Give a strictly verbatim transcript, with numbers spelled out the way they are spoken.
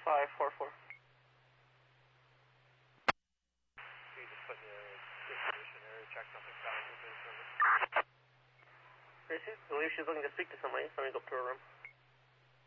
five four four. You just put the distribution area, check nothing found with this number. I believe she's looking to speak to somebody. Let me go up to her room.